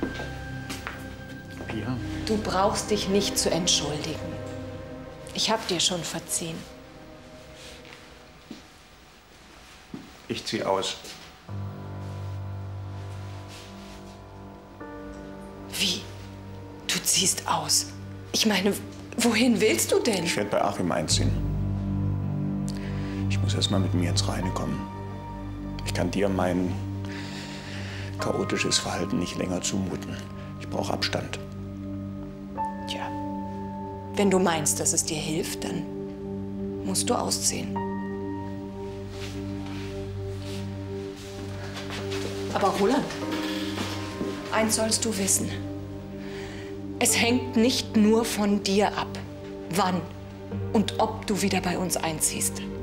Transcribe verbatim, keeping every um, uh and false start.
Pia? Du brauchst dich nicht zu entschuldigen. Ich hab dir schon verziehen. Ich zieh aus. Wie? Du ziehst aus? Ich meine, wohin willst du denn? Ich werde bei Achim einziehen. Ich muss erst mal mit mir ins Reine kommen. Ich kann dir mein chaotisches Verhalten nicht länger zumuten. Ich brauche Abstand. Tja, wenn du meinst, dass es dir hilft, dann musst du ausziehen. Aber Roland, eins sollst du wissen. Es hängt nicht nur von dir ab, wann und ob du wieder bei uns einziehst.